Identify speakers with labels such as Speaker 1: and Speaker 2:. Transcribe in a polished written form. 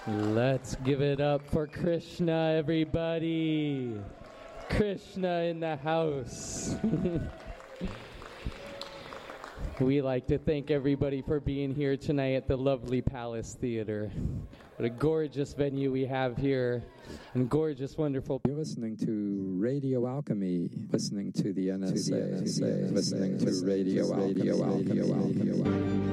Speaker 1: Let's give it up for Krishna, everybody. Krishna in the house. We like to thank everybody for being here tonight at the lovely Palace Theater. What a gorgeous venue we have here, and gorgeous, wonderful.
Speaker 2: You're listening to Radio Alchemy, listening to the NSA, listening to Radio Alchemy.